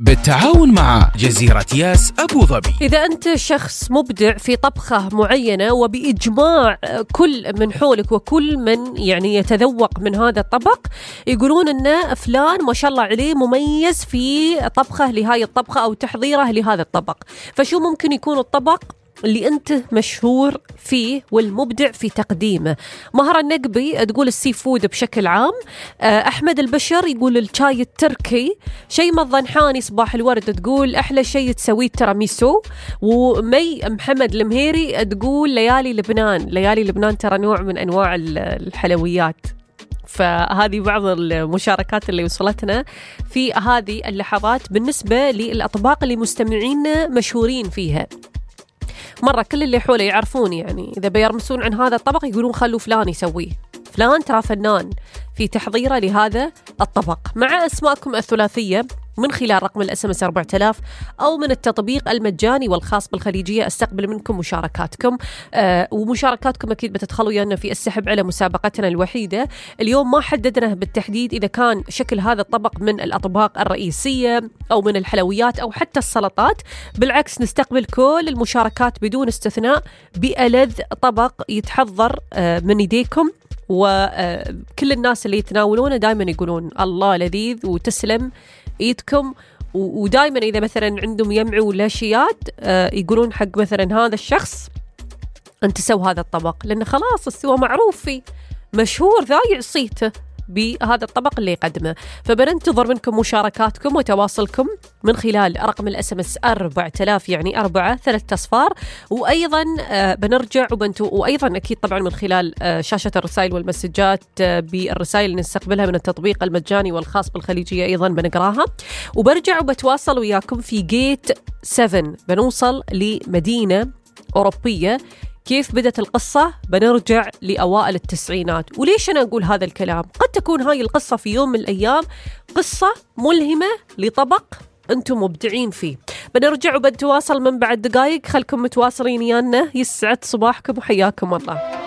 بالتعاون مع جزيرة ياس أبو ظبي. إذا أنت شخص مبدع في طبخة معينة وبإجماع كل من حولك وكل من يعني يتذوق من هذا الطبق يقولون أن فلان ما شاء الله عليه مميز في طبخه لهاي الطبخة أو تحضيره لهذا الطبق، فشو ممكن يكون الطبق اللي أنت مشهور فيه والمبدع في تقديمه؟ مهرة النقبي تقول السي فود بشكل عام، أحمد البشر يقول الشاي التركي، شيماء الضنحاني صباح الورد تقول أحلى شيء تسويه تراميسو، ومي محمد المهيري تقول ليالي لبنان. ليالي لبنان ترى نوع من أنواع الحلويات. فهذه بعض المشاركات اللي وصلتنا في هذه اللحظات بالنسبة للأطباق اللي مستمعين مشهورين فيها. مرة كل اللي حوله يعرفون، يعني إذا بيرمسون عن هذا الطبق يقولون خلوا فلان يسويه، فلان ترى فنان في تحضيره لهذا الطبق. مع أسماءكم الثلاثية من خلال رقم الSMS 4000 أو من التطبيق المجاني والخاص بالخليجية. استقبل منكم مشاركاتكم، ومشاركاتكم أكيد بتدخلوا ويانا في السحب على مسابقتنا الوحيدة. اليوم ما حددنا بالتحديد إذا كان شكل هذا الطبق من الأطباق الرئيسية أو من الحلويات أو حتى السلطات، بالعكس نستقبل كل المشاركات بدون استثناء بألذ طبق يتحضر من يديكم. وكل الناس اللي يتناولونه دائما يقولون الله لذيذ وتسلم ايدكم، ودائما اذا مثلا عندهم يمعوا الاشياء يقولون حق مثلا هذا الشخص انت سو هذا الطبق، لانه خلاص استوى معروف فيه، مشهور ذايع صيته بهذا الطبق اللي يقدمه. فبننتظر منكم مشاركاتكم وتواصلكم من خلال رقم الSMS 4000، يعني 4 3 أصفار. وأيضا بنرجع وأيضا أكيد طبعا من خلال شاشة الرسائل والمسجات بالرسائل اللي نستقبلها من التطبيق المجاني والخاص بالخليجية أيضا بنقراها. وبرجع وبتواصل وياكم في جيت 7، بنوصل لمدينة أوروبية. كيف بدت القصة؟ بنرجع لأوائل التسعينات. وليش أنا أقول هذا الكلام؟ قد تكون هاي القصة في يوم من الأيام قصة ملهمة لطبق أنتم مبدعين فيه. بنرجع وبنتواصل من بعد دقائق، خلكم متواصلين يانا. يسعد صباحكم وحياكم الله.